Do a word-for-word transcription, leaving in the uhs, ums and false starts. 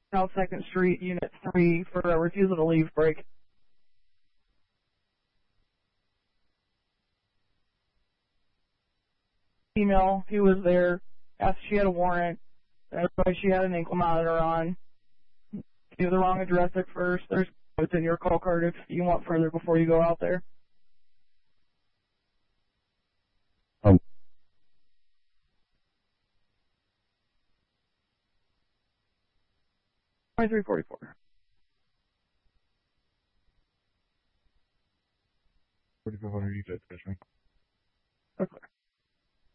South second Street, Unit three, for a refusal to leave break. Female, he was there, asked if she had a warrant, that's why she had an ankle monitor on. Give the wrong address at first. There's it's in your call card if you want further before you go out there. Um, twenty-three forty-four. forty-five hundred, you said, Commissioner. Okay.